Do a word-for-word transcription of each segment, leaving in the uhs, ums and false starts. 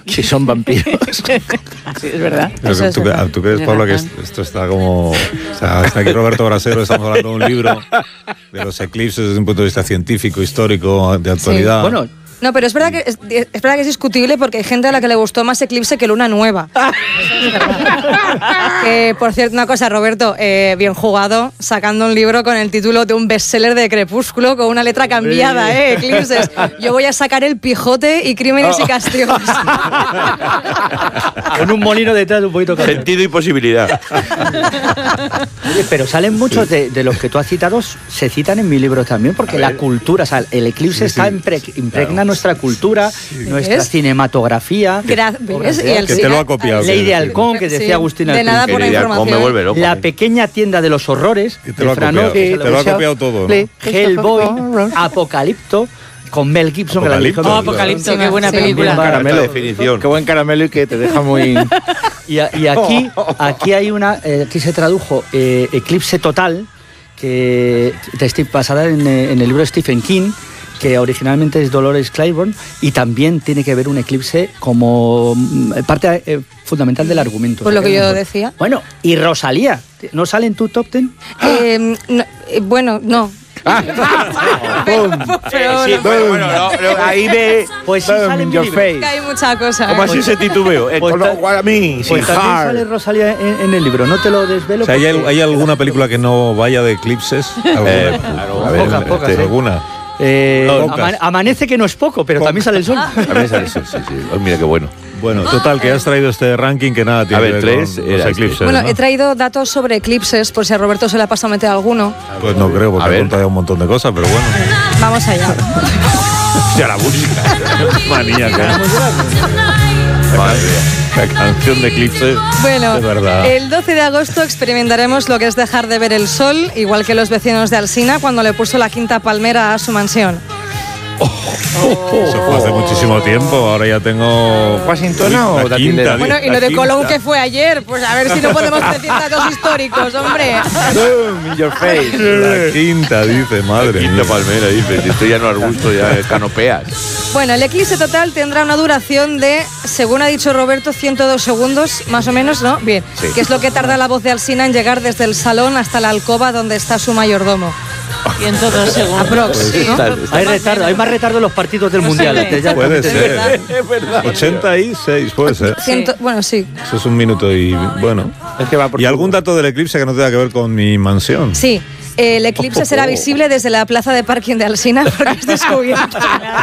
si son vampiros. Sí, es verdad. Pero Eso es ¿tú, verdad. ¿Tú crees, Pablo, que esto está como... O sea, está aquí Roberto Brasero, estamos hablando de un libro de los eclipses desde un punto de vista científico, histórico, de actualidad. Sí. Bueno, No, pero es verdad, que es, es verdad que es discutible porque hay gente a la que le gustó más Eclipse que Luna Nueva. Que, por cierto, una cosa, Roberto, eh, bien jugado, sacando un libro con el título de un bestseller de Crepúsculo con una letra cambiada, ¿eh? Eclipses. Yo voy a sacar El Quijote y Crímenes y Castigos. con un molino detrás de un poquito de Sentido y posibilidad. Oye, pero salen muchos de, de los que tú has citado, se citan en mi libro también, porque la cultura, o sea, el eclipse Sí, está sí, impre- impregna claro. nuestra cultura, nuestra ¿Ves? cinematografía. Gra- ¿ves? Y el- Que te lo ha copiado. Ley de Sí. Halcón, que decía Sí, Agustín de al nada principio. por la Querida, cómo información. me vuelve loco. La pequeña tienda de los horrores. Que te lo ha de Fran copiado. Oque, Te lo ha copiado todo, ¿no? Hellboy, Apocalipto, con Mel Gibson. que la Apocalipto. dirigió- Oh, Apocalipto, qué buena Sí. película. Bien, Caramelo. Caramelo. Definición. Qué buen caramelo y que te deja muy... Y, a- y aquí, aquí hay una, eh, aquí se tradujo eh, Eclipse Total, que de Steve, basada en, eh, en el libro de Stephen King, que originalmente es Dolores Claiborne, y también tiene que ver un eclipse como mm, parte eh, fundamental del argumento. Por O sea, lo que yo mejor. decía. Bueno, y Rosalía, ¿no sale en tu top ten? Eh, no, eh, bueno, no. Pero, pero Sí, no, bueno, bueno, no, no, ahí ve. Pues sí sale en mi your libro. face. que hay mucha cosa. ¿Cómo ¿eh? así ese titubeo? Eh, Pues con ta- lo cual a mí, sin Pues también hard. sale Rosalía en, en el libro, no te lo desvelo. O sea, ¿hay, porque- al- ¿hay alguna película que no vaya de eclipses? ¿Alguna? Eh, claro, a ver, pocas, pocas, este, ¿eh? ¿alguna? Eh, Pocas. ama- amanece que no es poco, pero también sale el sol. A mí sale eso, sí, sí. Oh, mira qué bueno. Bueno, total, que has traído este ranking que nada tiene A ver, que ver tres con era los este. eclipses, Bueno, ¿no? he traído datos sobre eclipses, por si a Roberto se le ha pasado a meter alguno. Pues no creo, porque A he ver. contado un montón de cosas, pero bueno. Vamos allá. Hostia, la música. Maníaca. Madre mía, la canción de eclipse. Bueno, Es verdad. el doce de agosto experimentaremos lo que es dejar de ver el sol, igual que los vecinos de Alsina cuando le puso la quinta palmera a su mansión. Eso fue hace muchísimo tiempo, ahora ya tengo... ¿Washingtona o la Datilera? quinta, Bueno, y la lo de quinta. Colón que fue ayer, pues a ver si no podemos decir datos históricos, hombre. Boom, in your face. La quinta, dice, madre Quinta mía. palmera, dice. Esto ya no arbusto, ya es canopeas. Bueno, el eclipse total tendrá una duración de, según ha dicho Roberto, ciento dos segundos, más o menos, ¿no? Bien, Sí. que es lo que tarda la voz de Alsina en llegar desde el salón hasta la alcoba donde está su mayordomo. ciento dos segundos. Aprox, ¿no? Hay retardo, hay más retardo en los partidos del Mundial. sé. que ya- Puede Es ser. verdad. ochenta y seis, puede ser. Ciento- bueno, sí. Eso es un minuto y bueno. Es que va por ¿Y algún dato del eclipse que no tenga que ver con mi mansión? Sí, el eclipse será visible desde la plaza de parking de Alsina porque es descubierto.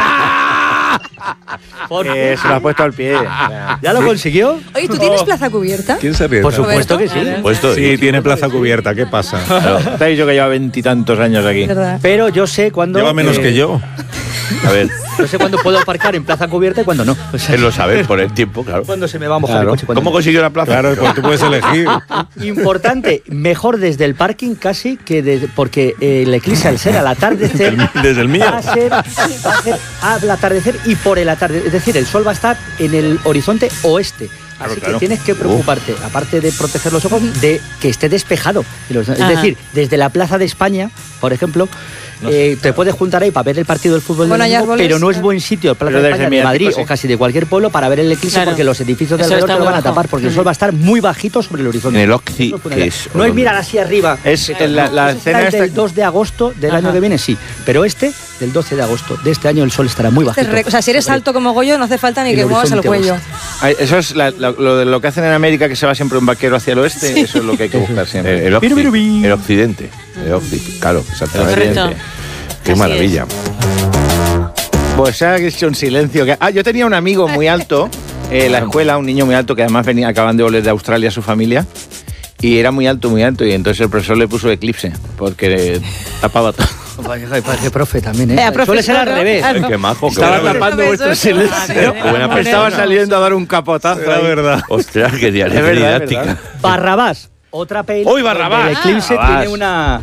Eh, se lo ha puesto al pie. ¿Ya lo consiguió? Oye, ¿tú tienes plaza cubierta? ¿Quién se ríe? Por supuesto que sí. Puesto. Sí, tiene plaza cubierta, ¿qué pasa? Te he dicho que lleva veintitantos años aquí. ¿Verdad? Pero yo sé cuándo. Lleva menos eh, que yo. A ver, Yo sé cuándo puedo aparcar en plaza cubierta y cuándo no. O sea, él lo sabe por el tiempo, claro. cuándo se me va a mojar Claro. el coche. cuándo ¿Cómo no. consiguió la plaza? Claro, pues tú puedes elegir. Importante, mejor desde el parking casi que desde, porque eh, el eclipse al ser al atardecer Desde el mío. va a ser, va a ser al atardecer y por el atardecer, es decir, el sol va a estar en el horizonte oeste. Así que claro. tienes que preocuparte, aparte de proteger los ojos, de que esté despejado. Es Ajá. decir, desde la Plaza de España, por ejemplo, eh, te puedes juntar ahí para ver el partido del fútbol, Bueno, del hay domingo, árboles, pero no es claro. buen sitio, Plaza Pero de desde España, de Madrid Mediático, sí. o casi de cualquier pueblo para ver el eclipse, Claro. porque los edificios de Eso alrededor está te lo muy van a bajo. tapar, porque el sol va a estar muy bajito sobre el horizonte. En el Occi, Eso es una que idea. es- No es mirar así arriba. Es que- la- la no, escena está el esta- del dos de agosto del Ajá. año que viene, sí. Pero este, del doce de agosto de este año, el sol estará muy Este bajito. re- O sea, si eres alto como Goyo, no hace falta ni El que muevas el horizonte cuello. oeste. Ay, Eso es la- la- lo, de lo que hacen en América, que se va siempre un vaquero hacia el oeste. Eso es lo que hay que buscar siempre. El, el, Occi, Biru, biru, biru. el occidente. El Occi, claro, exactamente. Correcto. Qué Así maravilla. Pues se ha hecho un silencio. Que... Ah, yo tenía un amigo muy alto eh, en la escuela, un niño muy alto que además venía, acaban de volver de Australia a su familia. Y era muy alto, muy alto. Y entonces el profesor le puso eclipse, porque eh, tapaba todo. Vaya, Parece profe también, ¿eh? Eh, profe, Suele ser al claro. revés. Ay, qué majo. Qué Estaba buena, tapando Eso, vuestro eso. silencio. qué buena Estaba persona. saliendo a dar un capotazo. La ahí. verdad. Ostras, qué dialéctica Es verdad, es didáctica. verdad. Barrabás, otra peli. ¡Uy, Barrabás! donde El eclipse Barrabás. tiene una,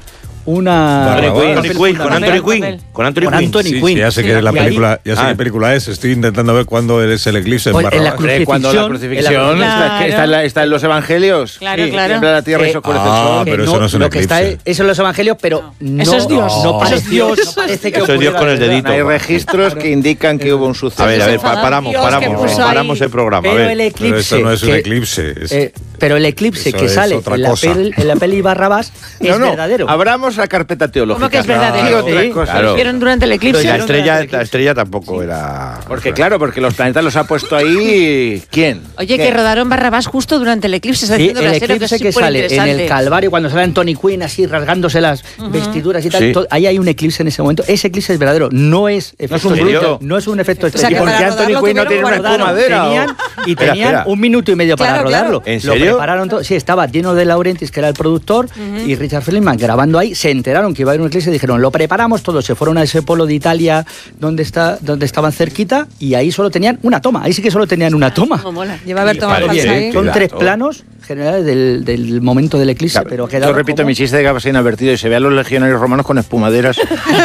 una... Barrabás. Tony papel Quinn, con fundamental. Anthony Quinn. Con Anthony Con Quinn. Anthony Sí, Quinn. sí, ya sé Sí, que la y ahí- película, ya sé Ah. qué película es. Estoy intentando ver cuándo es el eclipse en Pues, en la Barrabás. cruz- Eh, cuando la Crucifixión, crucifixión en la- está, que está, en la- está en los evangelios. Claro, Sí, claro. tiembla la tierra y Eh, se oscurece ah, el sol. pero Que eso no es un lo que está eclipse. es- eso en los evangelios, pero no, Eso es Dios. no Eso es pareció, Dios. no parece que Eso es Dios ocurriera con el de verdad. dedito. Hay registros que indican que hubo un suceso. A ver, a ver, pa- enfadado. paramos, Dios, paramos, que puso ahí. paramos el programa. A Pero ver. el Pero eclipse. eso no es un que- eclipse. es- eh, pero el eclipse Eso que es sale otra en la, cosa. peli, en la peli Barrabás No, es no, verdadero. abramos la carpeta teológica. ¿Cómo que es verdadero? Y otras Sí, cosas. claro. Vieron durante el eclipse. Y la Vieron estrella, durante el la estrella tampoco era. Porque claro, porque los planetas los ha puesto ahí... ¿Quién? Oye, ¿Quién? que rodaron Barrabás justo durante el eclipse. Está Sí, haciendo el brasero, eclipse es que sale en el superinteresante. Calvario, cuando sale Anthony Quinn así rasgándose las vestiduras y tal, Sí. todo- ahí hay un eclipse en ese momento. Ese eclipse es verdadero, no es efecto un especial, bruto. no es un efecto sea, que especial. ¿Y por para qué Anthony rodarlo Quinn no tiene tuvieron una que guardarlo. espumadera? Tenían, y Espera, tenían espera. un minuto y medio para Claro, rodarlo. claro. ¿En Lo serio? prepararon todo. Sí, estaba Dino de Laurentiis, que era el productor, y Richard Feldman grabando ahí. Se enteraron que iba a haber un eclipse y dijeron, lo preparamos todo. Se fueron a ese polo de Italia donde, está, donde estaban cerquita y ahí solo tenían una toma. Ahí sí que solo tenían una toma. Cómo mola. Lleva a ver tomar Vale, falsa bien. ahí. Son Qué tres dato. planos generales del, del momento del eclipse, Claro, pero yo quedaron repito como- mi chiste de que va a ser inadvertido y se ve a los legionarios romanos con espumaderas.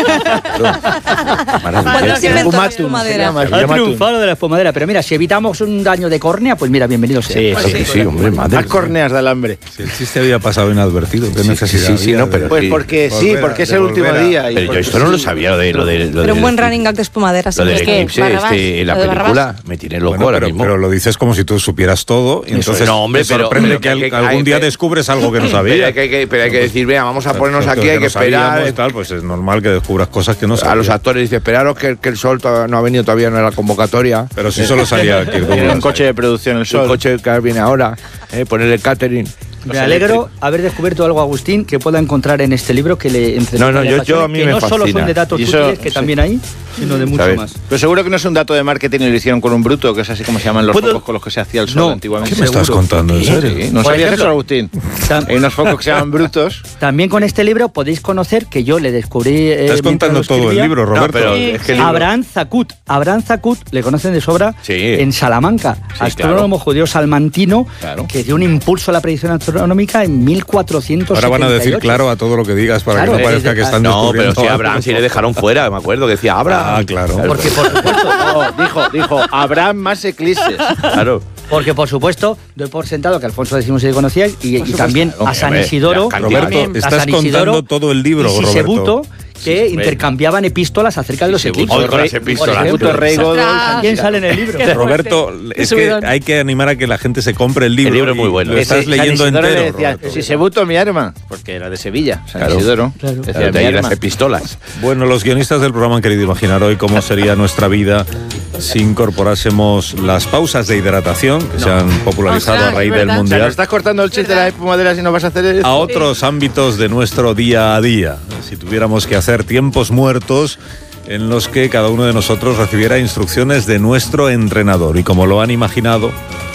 ¿Cuándo se inventó la Espumatum, espumadera? se llama, se Ha llama triunfado de la espumadera, pero mira, si evitamos un daño de córnea, pues mira, bienvenido sea. Sí, Sí, sí, hombre, madre. Más corneas de alambre. Si el chiste había pasado inadvertido, ¿qué Sí, necesidad sí, sí, había no, de- pero- Pues Sí. porque sí, Volver a- porque es de el último volver a- día. y Pero yo porque esto no lo sí. sabía, lo de. Lo de, lo Pero un del- buen running gag de espumadera. sí. Lo del Es que eclipse, Barrabás, este, en la lo de película, Barrabás. me tiene loco Bueno, ahora pero, mismo. pero lo dices como si tú supieras todo y Eso entonces es. No, hombre, te pero- sorprende pero que, que- al- que algún hay día que- descubres algo que no Pero sabías. hay que, que- pero hay que decir, venga, vamos a ponernos Pues, aquí, hay que no sabíamos, esperar. tal, pues es normal que descubras cosas que no A sabías. los actores dice, esperaros que, que el sol to- no ha venido todavía, no era la convocatoria. Pero si solo salía Kirk Tiene Douglas un coche ahí. de producción el El sol. coche que viene ahora, eh, ponerle catering. Me alegro haber descubierto algo, Agustín, que pueda encontrar en este libro que le entre No, no, le yo- apasione, yo a mí que me no solo fascina. son de datos Y eso- útiles, que sí. también hay, sino de mucho ¿Sabes? más. Pero seguro que no es un dato de marketing y lo hicieron con un bruto, que es así como se llaman los ¿Puedo? focos con los que se hacía el sol No, antiguamente. ¿Qué me estás seguro. contando? ¿En Sí, serio? ¿no Por sabías ejemplo, eso, Agustín? Tam- Hay unos focos que se llaman brutos. También con este libro podéis conocer que yo le descubrí. eh, Estás mientras contando lo todo el escribía, libro, Roberto. pero Sí, es que el sí. libro- Abraham Zakut. Abraham Zakut, le conocen de sobra, Sí. en Salamanca, Sí, astrónomo judío salmantino, Claro. que dio un impulso a la predicción astronómica en mil cuatrocientos setenta y ocho. Ahora van a decir claro a todo lo que digas para Claro, que no parezca eh, que están No, pero descubriendo si a algo. Abraham sí le dejaron fuera, me acuerdo, que decía Abraham. Ah, claro. Porque por supuesto, No, dijo, dijo, habrá más eclipses. Claro. porque por supuesto, doy por sentado que Alfonso X se le conocía y, y también claro. a San Hombre, Isidoro, la cantidad. Roberto, a estás San Isidoro contando todo el libro, y Roberto. Sisebuto, que Sí, intercambiaban epístolas acerca de los Sisebuto, eclipses. Hoy con las Rey- epístolas. por ejemplo, Puto rey Godo. También sale en el libro. Roberto, Qué es que subidón. hay que animar a que la gente se compre el libro. El libro es muy y bueno. Lo estás Ese- San leyendo Isidoro entero. le decía, Roberto. si se buto mi arma, porque era de Sevilla, San Claro. Isidoro. Claro. Decía, De mi ahí arma. las epistolas. Bueno, los guionistas del programa han querido imaginar hoy cómo sería nuestra vida si incorporásemos las pausas de hidratación que se han popularizado Ostras, a raíz es del verdad. O sea, Mundial nos estás cortando el chiste de las espumaderas y no vas a hacer eso. a otros ámbitos de nuestro día a día. Si tuviéramos que hacer tiempos muertos en los que cada uno de nosotros recibiera instrucciones de nuestro entrenador. Y como lo han imaginado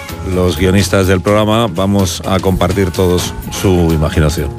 los guionistas del programa, vamos a compartir todos su imaginación.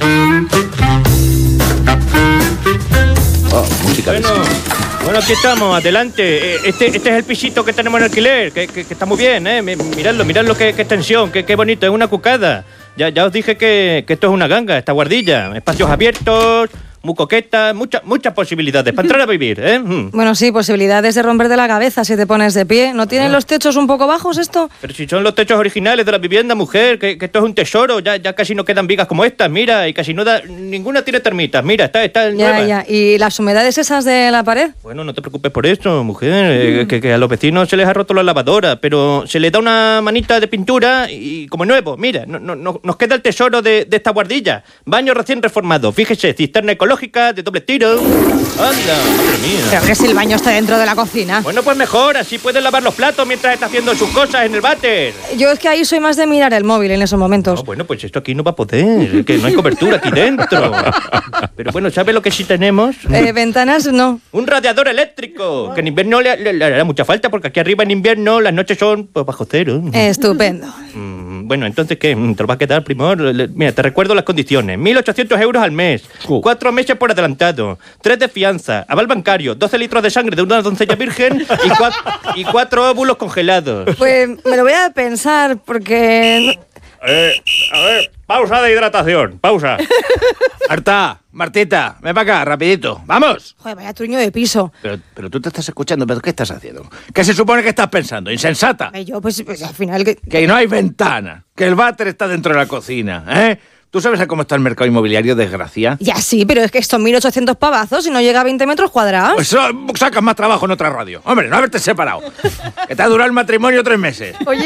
Oh, música de Bueno, bueno, aquí estamos, adelante. Eh, Este, este es el pisito que tenemos en alquiler, que, que- que está muy bien, ¿eh? Mi- Miradlo, miradlo, qué, qué extensión, qué, qué bonito, es una cucada. Ya, ya os dije que, que esto es una ganga, esta guardilla. Espacios abiertos, muy coqueta, muchas muchas posibilidades para entrar a vivir, ¿eh? Mm. Bueno, sí, posibilidades de romperte la cabeza si te pones de pie. ¿No tienen los techos un poco bajos esto? Pero si son los techos originales de la vivienda, mujer, que, que esto es un tesoro, ya, ya casi no quedan vigas como estas, mira, y casi no da, ninguna tiene termitas, mira, está, está nueva. Ya, ya. ¿Y las humedades esas de la pared? Bueno, no te preocupes por eso, mujer, eh, que, que a los vecinos se les ha roto la lavadora, pero se les da una manita de pintura y como nuevo, mira, no, no, no- nos queda el tesoro de, de esta guardilla. Baño recién reformado, fíjese, cisterna ecológica de doble tiro. ¡Anda, madre mía! Pero que si el baño está dentro de la cocina. Bueno, pues mejor, así pueden lavar los platos mientras está haciendo sus cosas en el váter. Yo es que ahí soy más de mirar el móvil en esos momentos. No, bueno, pues esto aquí no va a poder, que no hay cobertura aquí dentro. Pero bueno, ¿sabe lo que sí tenemos? Eh, ventanas, no. Un radiador eléctrico, que en invierno le, le- le hará mucha falta porque aquí arriba en invierno las noches son pues, bajo cero. Estupendo. Mm, Bueno, entonces, ¿qué? Te lo va a quedar, primor. Le- le- Mira, te recuerdo las condiciones. mil ochocientos euros al mes. Cuatro meses por adelantado. Tres de fianza. Aval bancario. doce litros de sangre de una doncella virgen y, cua- y cuatro óvulos congelados. Pues me lo voy a pensar porque... Eh, a ver, pausa de hidratación, pausa. Marta, Martita, ven para acá, rapidito. ¡Vamos! Joder, vaya truño de piso. Pero, pero tú te estás escuchando, ¿pero qué estás haciendo? ¿Qué se supone que estás pensando? ¡Insensata! Eh, Yo, pues, pues al final... Que... Que no hay ventana, que el váter está dentro de la cocina, ¿eh? ¿Tú sabes cómo está el mercado inmobiliario, desgracia? Ya sí, pero es que estos mil ochocientos pavazos y no llega a veinte metros cuadrados. Pues so- sacas más trabajo en otra radio. Hombre, no haberte separado. Que te ha durado el matrimonio tres meses. Oye...